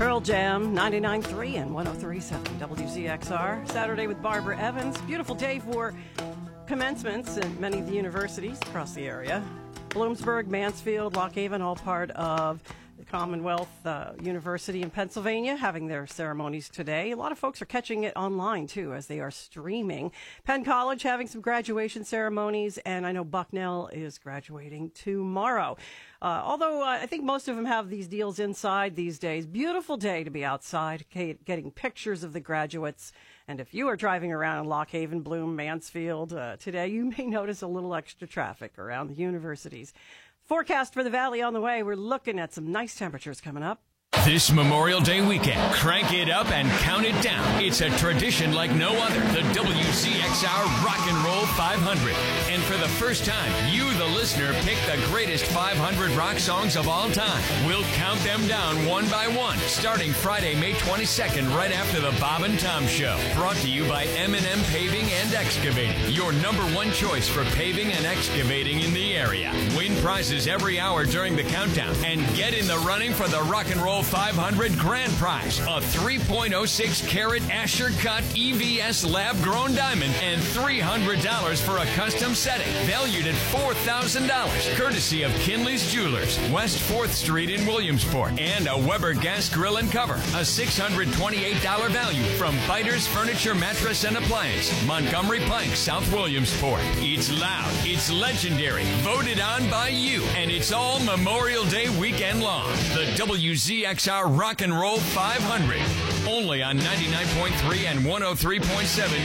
Pearl Jam, 99.3 and 103.7 WZXR. Saturday with Barbara Evans. Beautiful day for commencements in many of the universities across the area. Bloomsburg, Mansfield, Lock Haven, all part of the Commonwealth University in Pennsylvania, having their ceremonies today. A lot of folks are catching it online, too, as they are streaming. Penn College having some graduation ceremonies, and I know Bucknell is graduating tomorrow. Although I think most of them have these deals inside these days. Beautiful day to be outside, getting pictures of the graduates. And if you are driving around Lock Haven, Bloom, Mansfield today, you may notice a little extra traffic around the universities. Forecast for the Valley on the way. We're looking at some nice temperatures coming up. This Memorial Day weekend, crank it up and count it down. It's a tradition like no other. The WZXR Rock and Roll 500. And for the first time, you, the listener, pick the greatest 500 rock songs of all time. We'll count them down one by one, starting Friday, May 22nd, right after the Bob and Tom Show. Brought to you by M&M Paving and Excavating, your number one choice for paving and excavating in the area. Win prizes every hour during the countdown and get in the running for the Rock and Roll 500 grand prize, a 3.06 carat Asher Cut EVS lab grown diamond, and $300 for a custom setting valued at $4,000, courtesy of Kinley's Jewelers, West 4th Street in Williamsport, and a Weber gas grill and cover, a $628 value from Biters Furniture, Mattress and Appliance, Montgomery Pike, South Williamsport. It's loud, it's legendary, voted on by you, and it's all Memorial Day weekend long. The WZXR Rock and Roll 500. Only on 99.3 and 103.7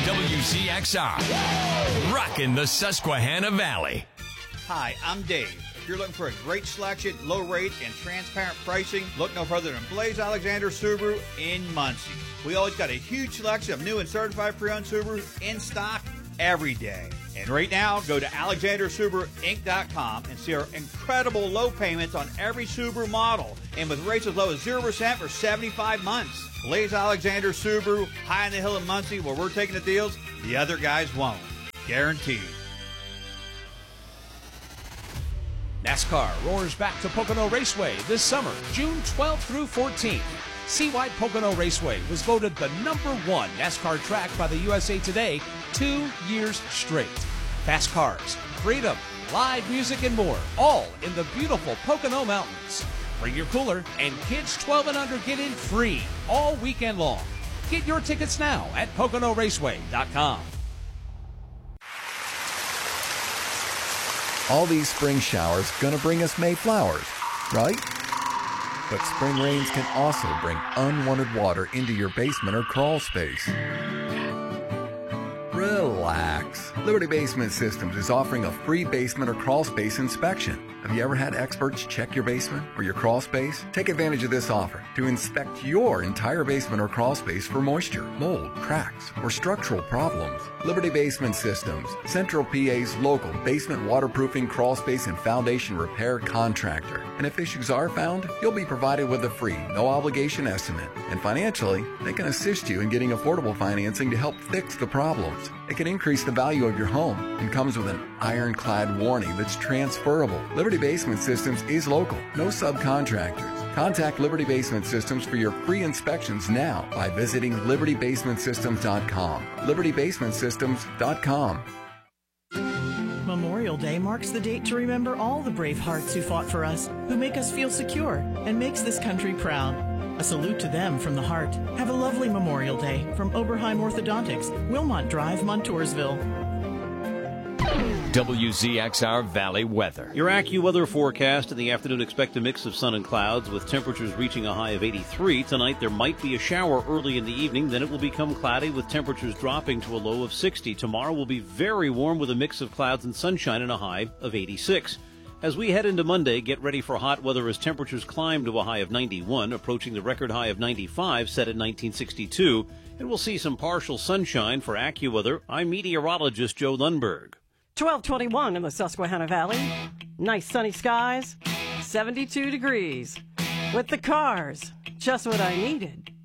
WZXR. Rockin' the Susquehanna Valley. Hi, I'm Dave. If you're looking for a great selection, low rate, and transparent pricing, look no further than Blaze Alexander Subaru in Muncie. We always got a huge selection of new and certified pre-owned Subarus in stock every day. And right now, go to AlexanderSubaruInc.com and see our incredible low payments on every Subaru model, and with rates as low as 0% for 75 months. Blaze Alexander Subaru, high on the hill in Muncie, where we're taking the deals the other guys won't. Guaranteed. NASCAR roars back to Pocono Raceway this summer, June 12th through 14th. Seawide Pocono Raceway was voted the #1 NASCAR track by the USA Today 2 years straight. Fast cars, freedom, live music, and more, all in the beautiful Pocono Mountains. Bring your cooler, and kids 12 and under get in free all weekend long. Get your tickets now at PoconoRaceway.com. All these spring showers gonna bring us May flowers, right? But spring rains can also bring unwanted water into your basement or crawl space. Relax. Liberty Basement Systems is offering a free basement or crawl space inspection. Have you ever had experts check your basement or your crawl space? Take advantage of this offer to inspect your entire basement or crawl space for moisture, mold, cracks, or structural problems. Liberty Basement Systems, Central PA's local basement waterproofing, crawl space, and foundation repair contractor. And if issues are found, you'll be provided with a free, no-obligation estimate. And financially, they can assist you in getting affordable financing to help fix the problems. It can increase the value of your home and comes with an ironclad warning that's transferable. Liberty Basement Systems is local, no subcontractors. Contact Liberty Basement Systems for your free inspections now by visiting libertybasementsystems.com. libertybasementsystems.com. Memorial Day marks the date to remember all the brave hearts who fought for us, who make us feel secure and makes this country proud. A salute to them from the heart. Have a lovely Memorial Day from Oberheim Orthodontics, Wilmont Drive, Montoursville. WZXR Valley weather. Your AccuWeather forecast in the afternoon, expect a mix of sun and clouds with temperatures reaching a high of 83. Tonight there might be a shower early in the evening, then it will become cloudy with temperatures dropping to a low of 60. Tomorrow will be very warm with a mix of clouds and sunshine and a high of 86. As we head into Monday, get ready for hot weather as temperatures climb to a high of 91, approaching the record high of 95 set in 1962. And we'll see some partial sunshine for AccuWeather. I'm meteorologist Joe Lundberg. 12:21 in the Susquehanna Valley. Nice sunny skies, 72 degrees. With the cars, just what I needed.